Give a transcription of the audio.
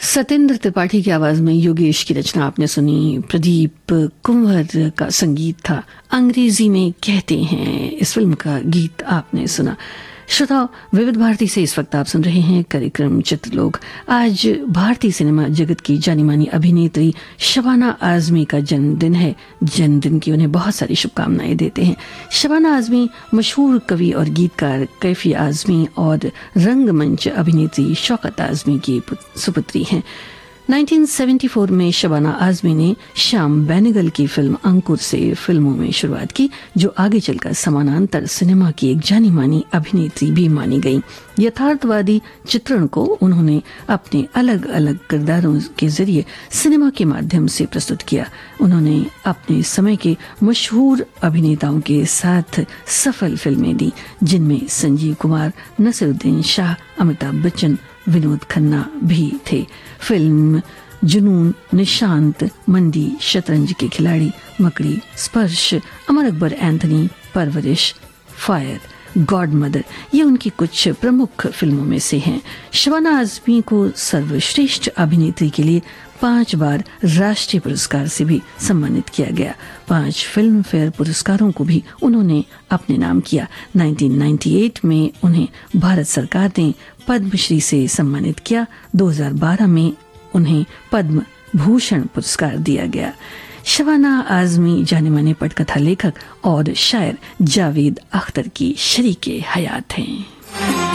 सत्येंद्र त्रिपाठी की आवाज में योगेश की रचना आपने सुनी। प्रदीप कुंवर का संगीत था। अंग्रेजी में कहते हैं इस फिल्म का गीत आपने सुना। श्रोताओ, विविध भारती से इस वक्त आप सुन रहे हैं कार्यक्रम चित्रलोक। आज भारतीय सिनेमा जगत की जानी मानी अभिनेत्री शबाना आजमी का जन्मदिन है। जन्मदिन की उन्हें बहुत सारी शुभकामनाएं देते हैं। शबाना आजमी मशहूर कवि और गीतकार कैफी आजमी और रंगमंच अभिनेत्री शौकत आजमी की सुपुत्री हैं। 1974 में शबाना आजमी ने श्याम बेनेगल की फिल्म अंकुर से फिल्मों में शुरुआत की, जो आगे चलकर समानांतर सिनेमा की एक जानी मानी अभिनेत्री भी मानी गई। यथार्थवादी चित्रण को उन्होंने अपने अलग अलग किरदारों के जरिए सिनेमा के माध्यम से प्रस्तुत किया। उन्होंने अपने समय के मशहूर अभिनेताओं के साथ सफल फिल्में दी, जिनमें संजीव कुमार, नसीरुद्दीन शाह, अमिताभ बच्चन, विनोद खन्ना भी थे। फिल्म जुनून, निशांत, मंदी, शतरंज के खिलाड़ी, मकड़ी, स्पर्श, अमर अकबर एंथनी, परवरिश, फायर, गॉड मदर, ये उनकी कुछ प्रमुख फिल्मों में से हैं। शबाना आजमी को सर्वश्रेष्ठ अभिनेत्री के लिए 5 बार राष्ट्रीय पुरस्कार से भी सम्मानित किया गया। 5 फिल्म फेयर पुरस्कारों को भी उन्होंने अपने नाम किया। 1998 में उन्हें भारत सरकार ने पद्मश्री से सम्मानित किया। 2012 में उन्हें पद्म भूषण पुरस्कार दिया गया। शबाना आजमी जाने माने पटकथा लेखक और शायर जावेद अख्तर की शरीके हयात हैं।